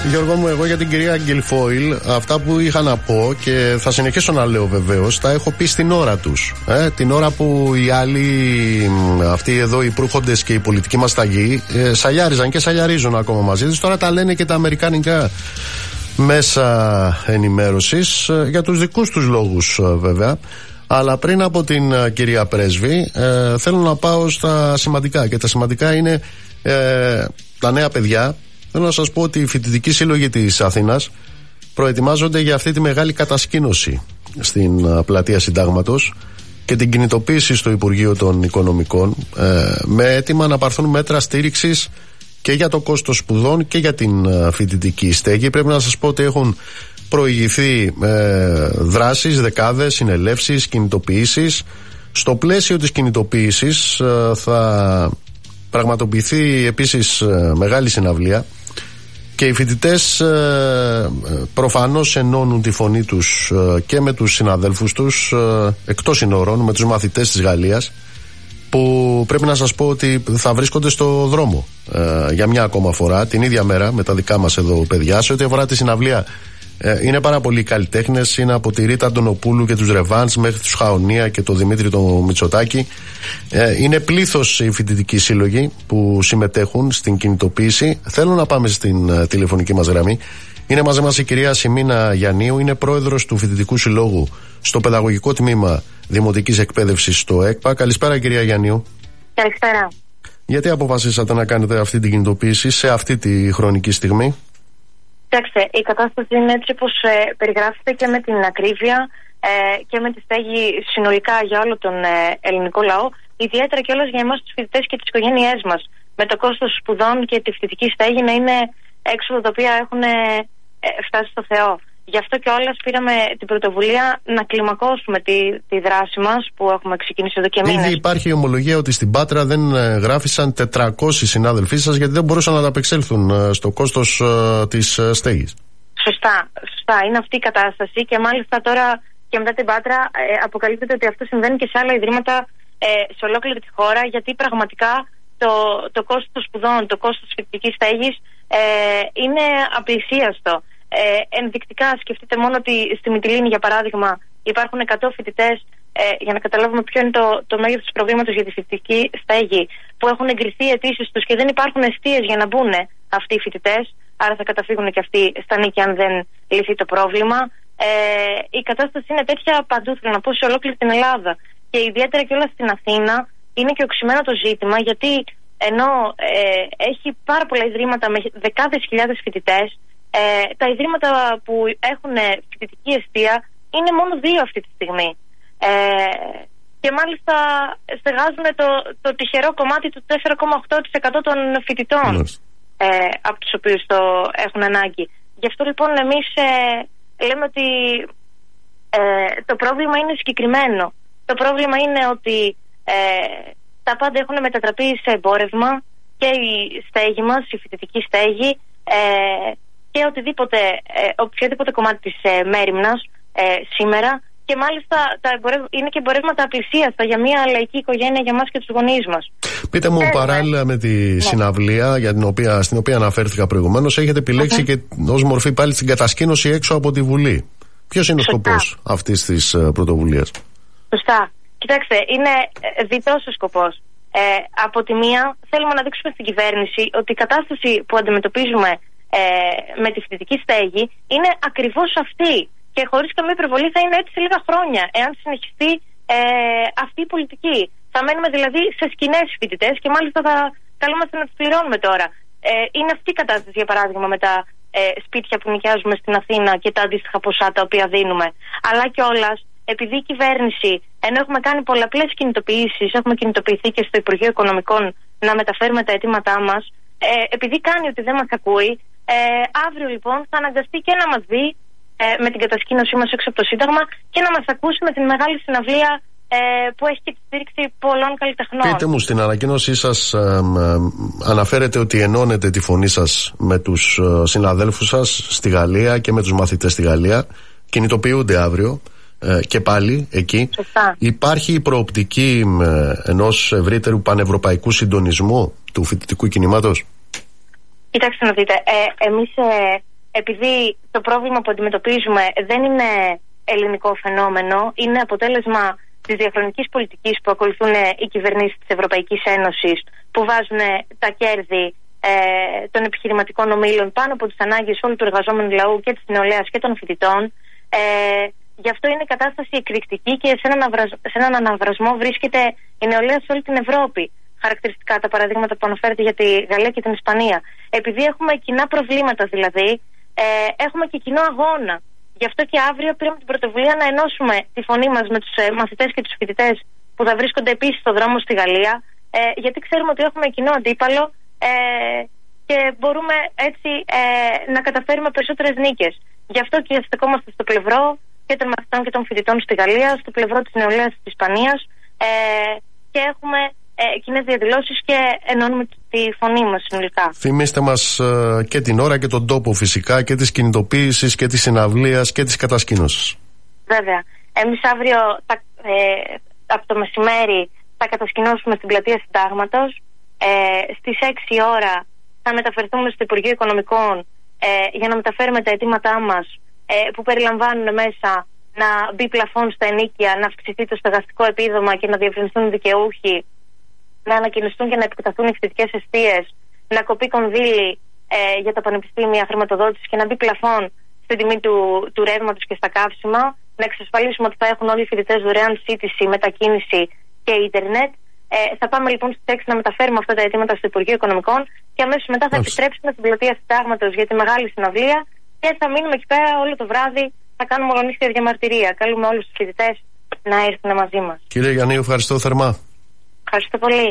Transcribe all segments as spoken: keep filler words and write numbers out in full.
Γιώργο μου, εγώ για την κυρία Αγγελφόιλ, αυτά που είχα να πω και θα συνεχίσω να λέω βεβαίως, τα έχω πει στην ώρα τους. Ε, την ώρα που οι άλλοι, αυτοί εδώ οι προύχοντες και οι πολιτικοί μας ταγοί, ε, σαλιάριζαν και σαλιαρίζουν ακόμα μαζί τους. Τώρα τα λένε και τα αμερικανικά μέσα ενημέρωσης, ε, για τους δικούς τους λόγους ε, βέβαια. Αλλά πριν από την ε, κυρία Πρέσβη, ε, θέλω να πάω στα σημαντικά. Και τα σημαντικά είναι ε, τα νέα παιδιά. Θέλω να σας πω ότι οι φοιτητικοί σύλλογοι της Αθήνας προετοιμάζονται για αυτή τη μεγάλη κατασκήνωση στην πλατεία Συντάγματος και την κινητοποίηση στο Υπουργείο των Οικονομικών, ε, με αίτημα να πάρθουν μέτρα στήριξης και για το κόστος σπουδών και για την φοιτητική στέγη. Πρέπει να σας πω ότι έχουν προηγηθεί ε, δράσεις, δεκάδες, συνελεύσεις, κινητοποιήσεις. Στο πλαίσιο της κινητοποίησης ε, θα πραγματοποιηθεί επίσης ε, μεγάλη συναυλία και οι φοιτητές ε, προφανώς ενώνουν τη φωνή τους ε, και με τους συναδέλφους τους ε, εκτός συνόρων, με τους μαθητές της Γαλλίας, που πρέπει να σας πω ότι θα βρίσκονται στο δρόμο ε, για μια ακόμα φορά την ίδια μέρα με τα δικά μας εδώ παιδιά. Σε ό,τι αφορά τη συναυλία, ε, είναι πάρα πολλοί καλλιτέχνες, είναι από τη Ρίτα Αντωνοπούλου και τους Ρεβάνς μέχρι τους Χαονία και τον Δημήτρη τον Μητσοτάκη. Ε, είναι πλήθος οι φοιτητικοί σύλλογοι που συμμετέχουν στην κινητοποίηση. Θέλω να πάμε στην uh, τηλεφωνική μας γραμμή. Είναι μαζί μας η κυρία Σιμίνα Γιαννίου, είναι πρόεδρος του Φοιτητικού Συλλόγου στο Παιδαγωγικό Τμήμα Δημοτικής Εκπαίδευσης στο ΕΚΠΑ. Καλησπέρα κυρία Γιαννίου. Καλησπέρα. Γιατί αποφασίσατε να κάνετε αυτή την κινητοποίηση σε αυτή τη χρονική στιγμή? Κοιτάξτε, η κατάσταση είναι έτσι όπως ε, περιγράφεται και με την ακρίβεια ε, και με τη στέγη συνολικά για όλο τον ε, ελληνικό λαό, ιδιαίτερα και όλες για εμάς τους φοιτητές και τις οικογένειές μας, με το κόστος σπουδών και τη φοιτητική στέγη να είναι έξοδα τα οποία έχουν ε, φτάσει στο Θεό. Γι' αυτό και όλες πήραμε την πρωτοβουλία να κλιμακώσουμε τη, τη δράση μας που έχουμε ξεκινήσει εδώ και μήνες. Ήδη υπάρχει η ομολογία ότι στην Πάτρα δεν γράφησαν τετρακόσιοι συνάδελφοί σας γιατί δεν μπορούσαν να ανταπεξέλθουν στο κόστος uh, της uh, στέγης. Σωστά, σωστά. Είναι αυτή η κατάσταση και μάλιστα τώρα και μετά την Πάτρα ε, αποκαλύπτεται ότι αυτό συμβαίνει και σε άλλα ιδρύματα ε, σε ολόκληρη τη χώρα, γιατί πραγματικά το, το κόστος των σπουδών, το κόστος της φοιτητικής στέγης ε, είναι απλησίαστο. Ε, ενδεικτικά σκεφτείτε μόνο ότι στη Μυτιλήνη, για παράδειγμα, υπάρχουν εκατό φοιτητές, ε, για να καταλάβουμε ποιο είναι το, το μέγεθος του προβλήματος για τη φοιτητική στέγη, που έχουν εγκριθεί οι αιτήσεις τους και δεν υπάρχουν εστίες για να μπουν αυτοί οι φοιτητές, άρα θα καταφύγουν και αυτοί στα νίκη αν δεν λυθεί το πρόβλημα. Ε, η κατάσταση είναι τέτοια παντού, θέλω να πω, σε ολόκληρη την Ελλάδα. Και ιδιαίτερα και όλα στην Αθήνα είναι και οξυμένο το ζήτημα, γιατί ενώ ε, έχει πάρα πολλά ιδρύματα με δεκάδες χιλιάδες φοιτητές, Ε, τα ιδρύματα που έχουν φοιτητική εστία είναι μόνο δύο αυτή τη στιγμή. Ε, και μάλιστα στεγάζουν το, το τυχερό κομμάτι του τέσσερα κόμμα οκτώ τοις εκατό των φοιτητών ε, από τους οποίους το έχουν ανάγκη. Γι' αυτό λοιπόν εμείς ε, λέμε ότι ε, το πρόβλημα είναι συγκεκριμένο. Το πρόβλημα είναι ότι ε, τα πάντα έχουν μετατραπεί σε εμπόρευμα, και η στέγη μας, η φοιτητική στέγη, ε, και οτιδήποτε, ε, οποιοδήποτε κομμάτι της ε, μέριμνας ε, σήμερα, και μάλιστα τα εμπορευ... είναι και εμπορεύματα απλησίαστα για μια λαϊκή οικογένεια, για μας και τους γονείς μας. Πείτε μου, Θέλουμε. παράλληλα με τη ναι. συναυλία για την οποία, στην οποία αναφέρθηκα προηγουμένως, έχετε επιλέξει uh-huh. και ως μορφή πάλι την κατασκήνωση έξω από τη Βουλή. Ποιος είναι ο σκοπός αυτής της uh, πρωτοβουλίας? Σωστά. Κοιτάξτε, είναι διτός ο σκοπός. Ε, από τη μία θέλουμε να δείξουμε στην κυβέρνηση ότι η κατάσταση που αντιμετωπίζουμε Ε, με τη φοιτητική στέγη είναι ακριβώς αυτή, και χωρίς καμία υπερβολή θα είναι έτσι σε λίγα χρόνια, εάν συνεχιστεί ε, αυτή η πολιτική. Θα μένουμε δηλαδή σε σκηνές φοιτητές και μάλιστα θα καλούμαστε να τις πληρώνουμε τώρα. Ε, είναι αυτή η κατάσταση, για παράδειγμα, με τα ε, σπίτια που νοικιάζουμε στην Αθήνα και τα αντίστοιχα ποσά τα οποία δίνουμε. Αλλά κιόλας, επειδή η κυβέρνηση, ενώ έχουμε κάνει πολλαπλές κινητοποιήσεις, έχουμε κινητοποιηθεί και στο Υπουργείο Οικονομικών να μεταφέρουμε τα αιτήματά μας, ε, επειδή κάνει ότι δεν μας ακούει, Ε, αύριο λοιπόν θα αναγκαστεί και να μας δει ε, με την κατασκήνωσή μας έξω από το Σύνταγμα και να μας ακούσει με την μεγάλη συναυλία ε, που έχει και τη στήριξη πολλών καλλιτεχνών. Πείτε μου, στην ανακοίνωσή σας ε, ε, αναφέρετε ότι ενώνετε τη φωνή σας με τους ε, συναδέλφους σας στη Γαλλία και με τους μαθητές στη Γαλλία. Κινητοποιούνται αύριο ε, και πάλι εκεί. Σωστά. Υπάρχει η προοπτική ε, ενός ευρύτερου πανευρωπαϊκού συντονισμού του φοιτητικού κινήματος? Κοιτάξτε να δείτε, ε, εμείς ε, επειδή το πρόβλημα που αντιμετωπίζουμε δεν είναι ελληνικό φαινόμενο, είναι αποτέλεσμα της διαχρονικής πολιτικής που ακολουθούν οι κυβερνήσεις της Ευρωπαϊκής Ένωσης, που βάζουν τα κέρδη ε, των επιχειρηματικών ομίλων πάνω από τις ανάγκες όλου του εργαζόμενου λαού και της νεολαίας και των φοιτητών. Ε, γι' αυτό είναι η κατάσταση εκρηκτική και σε έναν, αναβρασ... σε έναν αναβρασμό βρίσκεται η νεολαία σε όλη την Ευρώπη. Χαρακτηριστικά τα παραδείγματα που αναφέρετε για τη Γαλλία και την Ισπανία. Επειδή έχουμε κοινά προβλήματα δηλαδή, ε, έχουμε και κοινό αγώνα. Γι' αυτό και αύριο πήραμε την πρωτοβουλία να ενώσουμε τη φωνή μας με τους ε, μαθητές και τους φοιτητές που θα βρίσκονται επίσης στο δρόμο στη Γαλλία, ε, γιατί ξέρουμε ότι έχουμε κοινό αντίπαλο ε, και μπορούμε έτσι ε, να καταφέρουμε περισσότερες νίκες. Γι' αυτό και στεκόμαστε στο πλευρό και των μαθητών και των φοιτητών στη Γαλλία, στο πλευρό της νεολαίας της Ισπανίας ε, και έχουμε ε, κοινές διαδηλώσεις και ενώνουμε τη φωνή μας συνολικά. Θυμήστε μας ε, και την ώρα και τον τόπο φυσικά και της κινητοποίησης και της συναυλίας και της κατασκήνωσης. Βέβαια. Εμείς αύριο τα, ε, από το μεσημέρι θα κατασκηνώσουμε στην πλατεία Συντάγματος. Ε, στις έξι ώρα θα μεταφερθούμε στο Υπουργείο Οικονομικών ε, για να μεταφέρουμε τα αιτήματά μας ε, που περιλαμβάνουν μέσα να μπει πλαφόν στα ενίκια, να αυξηθεί το στεγαστικό επίδομα και να διευρυνθούν οι δικαιούχοι, να ανακοινιστούν και να επεκταθούν οι φοιτητικές εστίες, να κοπεί κονδύλι ε, για τα πανεπιστήμια χρηματοδότηση και να μπει πλαφόν στην τιμή του, του ρεύματος και στα καύσιμα, να εξασφαλίσουμε ότι θα έχουν όλοι οι φοιτητές δωρεάν σύντηση, μετακίνηση και ίντερνετ. Ε, θα πάμε λοιπόν στις έξι να μεταφέρουμε αυτά τα αιτήματα στο Υπουργείο Οικονομικών και αμέσως μετά θα επιστρέψουμε στην πλατεία Συντάγματος για τη μεγάλη συναυλία και θα μείνουμε εκεί πέρα όλο το βράδυ. Θα κάνουμε ολονύχτια διαμαρτυρία. Καλούμε όλους τους φοιτητές να έρθουν μαζί μας. Κύριε Γιαννίου, ευχαριστώ θερμά. Ευχαριστώ πολύ.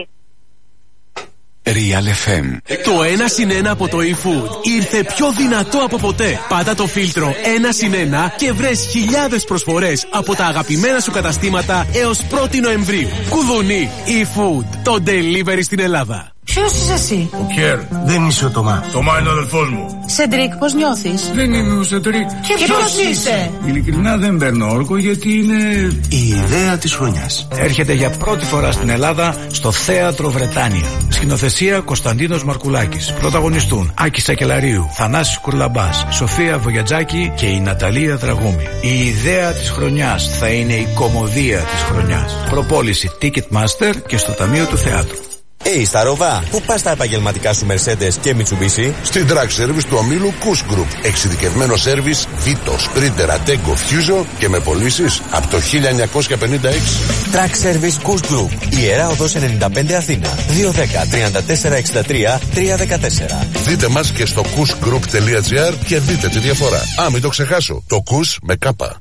Real εφ εμ. Το ένα συν ένα από το eFood ήρθε πιο δυνατό από ποτέ. Πάτα το φίλτρο ένα συν ένα και βρες χιλιάδες προσφορές από τα αγαπημένα σου καταστήματα έως πρώτη Νοεμβρίου. Κουδουνί eFood, το delivery στην Ελλάδα. Ποιος είσαι εσύ? Ο Πιέρ. Δεν είσαι ο Τωμά. Τωμά είναι ο αδελφός μου. Σεντρίκ, πώς νιώθεις? Δεν είμαι ο Σεντρίκ. Και ποιος είσαι? Ειλικρινά δεν παίρνω όρκο γιατί είναι... Η ιδέα της χρονιάς. Έρχεται για πρώτη φορά στην Ελλάδα στο Θέατρο Βρετάνια. Σκηνοθεσία Κωνσταντίνος Μαρκουλάκης. Πρωταγωνιστούν Άκη Σακελαρίου, Θανάσης Κουρλαμπάς, Σοφία Βογιατζάκη και η Ναταλία Δραγούμη. Η ιδέα της χρονιάς θα είναι η κωμωδία της χρονιάς. Προπόληση Ticketmaster και στο Ταμείο του Θεάτρου. Hey, στα Ροβά, πού πας τα επαγγελματικά σου Mercedes και Mitsubishi? Στην Track Service του ομίλου Kuss Group. Εξειδικευμένο σέρβις Vito, Sprinter, Ateco, Fuso και με πωλήσεις από το χίλια εννιακόσια πενήντα έξι. Track Service Kuss Group. Ιερά Οδός ενενήντα πέντε Αθήνα. δύο ένα μηδέν, τρία τέσσερα έξι τρία, τρία ένα τέσσερα. Δείτε μας και στο kuss group τελεία gr και δείτε τη διαφορά. Α, μην το ξεχάσω. Το Kuss με κάπα.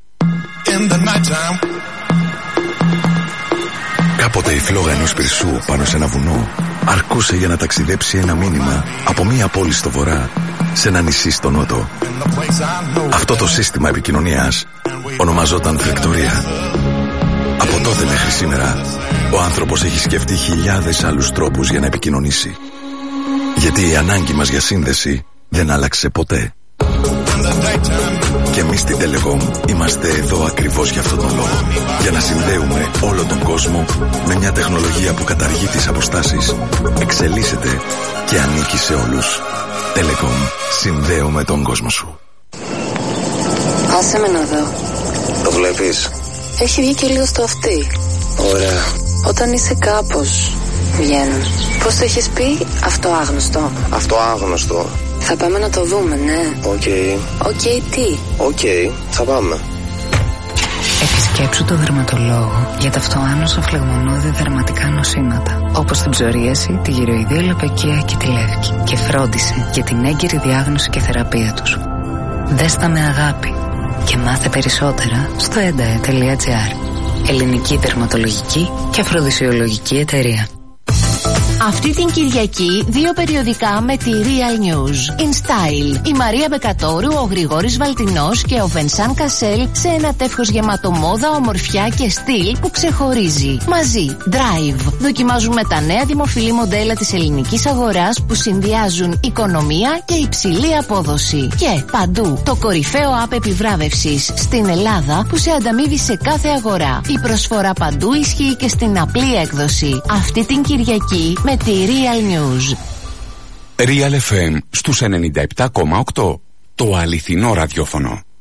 Κάποτε η φλόγα ενός πυρσού πάνω σε ένα βουνό αρκούσε για να ταξιδέψει ένα μήνυμα από μία πόλη στο βορρά σε ένα νησί στο νότο. Αυτό το σύστημα επικοινωνίας ονομαζόταν φλεκτορία. Από τότε μέχρι σήμερα ο άνθρωπος έχει σκεφτεί χιλιάδες άλλους τρόπους για να επικοινωνήσει. Γιατί η ανάγκη μας για σύνδεση δεν άλλαξε ποτέ. Και εμείς στην Telecom είμαστε εδώ ακριβώς για αυτόν τον λόγο. Για να συνδέουμε όλο τον κόσμο με μια τεχνολογία που καταργεί τις αποστάσεις, εξελίσσεται και ανήκει σε όλους. Telecom. Συνδέουμε τον κόσμο σου. Άσε με να δω. Το βλέπεις? Έχει βγει και λίγο στο αυτί. Ωραία. Όταν είσαι κάπως, βγαίνουν. Πώς το έχεις πει? Αυτό άγνωστο. Αυτό άγνωστο. Θα πάμε να το δούμε, ναι. Οκ. Okay. Οκ, okay, τι? Οκ, okay, θα πάμε. Επισκέψου το δερματολόγο για ταυτοάνωσα φλεγμονώδη δερματικά νοσήματα, όπως την ψωρίαση, τη γυροειδία λαπαικία και τη λεύκη. Και φρόντισε για την έγκυρη διάγνωση και θεραπεία τους. Δες τα με αγάπη και μάθε περισσότερα στο εντα τελεία gr. Ελληνική δερματολογική και αφροδισιολογική εταιρεία. Αυτή την Κυριακή δύο περιοδικά με τη Real News. In Style, η Μαρία Μπεκατόρου, ο Γρηγόρης Βαλτινός και ο Βενσάν Κασέλ σε ένα τεύχος γεμάτο μόδα, ομορφιά και στυλ που ξεχωρίζει. Μαζί, Drive. Δοκιμάζουμε τα νέα δημοφιλή μοντέλα της ελληνικής αγοράς που συνδυάζουν οικονομία και υψηλή απόδοση. Και παντού, το κορυφαίο app επιβράβευσης στην Ελλάδα που σε ανταμείβει σε κάθε αγορά. Η προσφορά παντού ισχύει και στην απλή έκδοση. Αυτή την Κυριακή με τη Real News. Real εφ εμ στους ενενήντα επτά κόμμα οκτώ. Το αληθινό ραδιόφωνο.